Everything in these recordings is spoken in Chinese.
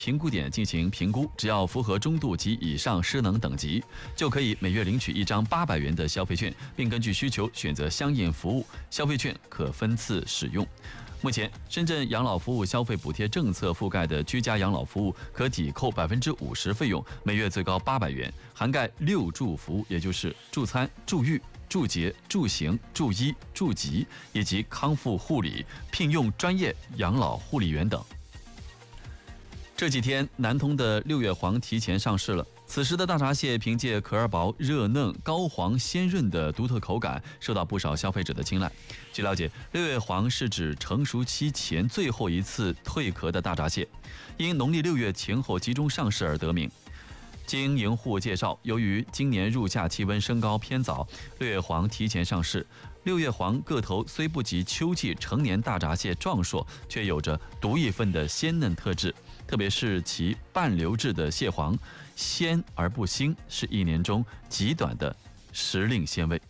评估点进行评估，只要符合中度及以上失能等级，就可以每月领取一张800元的消费券，并根据需求选择相应服务，消费券可分次使用。目前，深圳养老服务消费补贴政策覆盖的居家养老服务可抵扣50%费用，每月最高800元，涵盖6住服务，也就是住餐、住浴、住节、住行、住医、住疾以及康复护理，聘用专业养老护理员等。这几天，南通的6月黄提前上市了。此时的大闸蟹凭借壳儿薄、热嫩、膏黄鲜润的独特口感，受到不少消费者的青睐。据了解，6月黄是指成熟期前最后一次蜕壳的大闸蟹，因农历6月前后集中上市而得名。经营户介绍，由于今年入夏气温升高偏早，6月黄提前上市。6月黄个头虽不及秋季成年大闸蟹壮硕，却有着独一份的鲜嫩特质。特别是其半流质的蟹黄，鲜而不腥，是一年中极短的时令鲜味。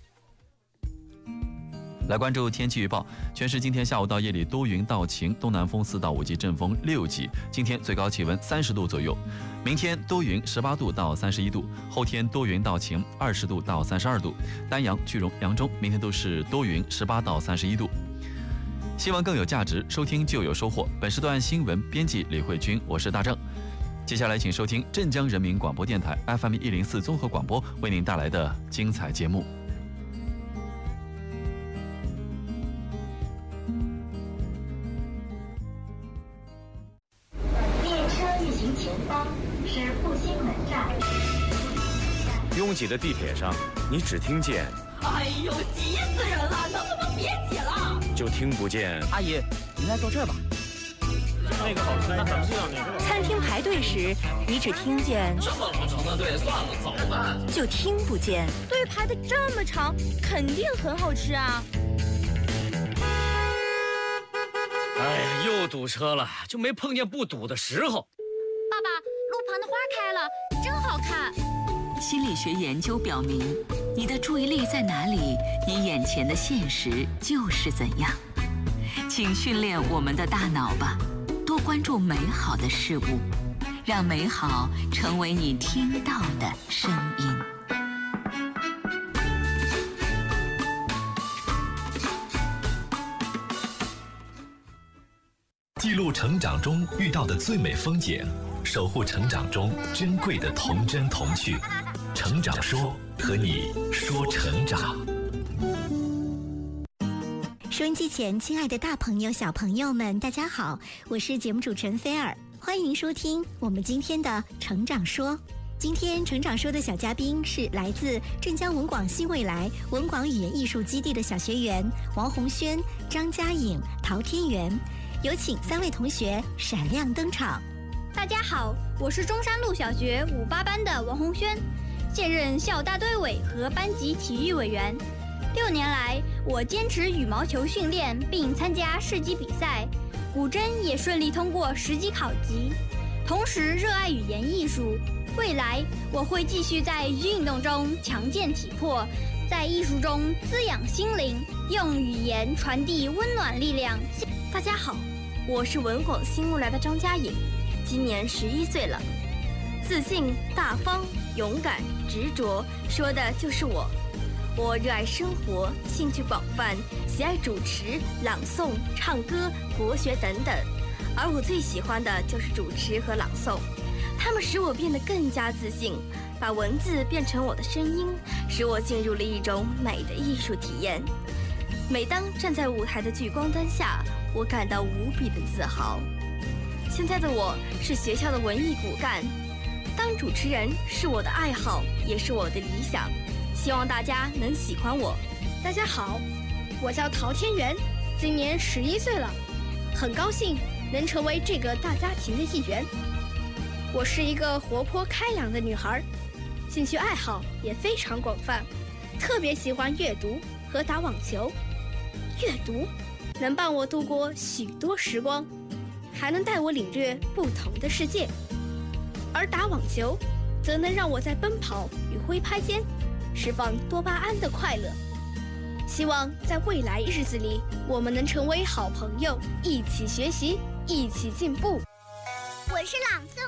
来关注天气预报，全市今天下午到夜里多云到晴，东南风4到5级，阵风6级。今天最高气温30度左右。明天多云18度到31度，后天多云到晴20度到32度。丹阳、句容、扬州明天都是多云18到31度。新闻更有价值，收听就有收获。本时段新闻编辑李慧君，我是大正。接下来请收听镇江人民广播电台 FM 104综合广播为您带来的精彩节目。 列车运行前方是复兴门站。 拥挤的地铁上，你只听见哎呦，急死人了！能不能别挤了？ 就听不见阿姨，您来坐这儿吧。 那个好吃，那咱们这样那个。 餐厅排队时，你只听见这么长的队，算了，走吧。 就听不见队排的这么长，肯定很好吃啊。 哎呀，又堵车了，就没碰见不堵的时候。 爸爸，路旁的花开了，真好看。 心理学研究表明，你的注意力在哪里，你眼前的现实就是怎样。请训练我们的大脑吧，多关注美好的事物，让美好成为你听到的声音。 记录成长中遇到的最美风景，守护成长中珍贵的童真童趣。成长说，和你说成长。 收音机前，亲爱的大朋友、小朋友们，大家好，我是节目主持人菲尔，欢迎收听我们今天的成长说。今天成长说的小嘉宾是来自镇江文广新未来文广语言艺术基地的小学员王红轩、张佳颖、陶天元，有请3位同学闪亮登场。 大家好，我是中山路小学58班的王红轩，现任校大队委和班级体育委员。6年来，我坚持羽毛球训练，并参加市级比赛，古筝也顺利通过10级考级，同时热爱语言艺术。未来我会继续在运动中强健体魄，在艺术中滋养心灵，用语言传递温暖力量。 大家好，我是文广新未来的张佳颖，今年11岁了。自信、大方、勇敢、执着，说的就是我。我热爱生活，兴趣广泛，喜爱主持、朗诵、唱歌、国学等等。而我最喜欢的就是主持和朗诵，它们使我变得更加自信，把文字变成我的声音，使我进入了一种美的艺术体验。每当站在舞台的聚光灯下，我感到无比的自豪。现在的我是学校的文艺骨干，当主持人是我的爱好，也是我的理想。希望大家能喜欢我。 大家好，我叫陶天元，今年11岁了，很高兴能成为这个大家庭的一员。我是一个活泼开朗的女孩，兴趣爱好也非常广泛，特别喜欢阅读和打网球。阅读能伴我度过许多时光，还能带我领略不同的世界，而打网球则能让我在奔跑与挥拍间释放多巴胺的快乐。希望在未来日子里，我们能成为好朋友，一起学习，一起进步。 我是朗诵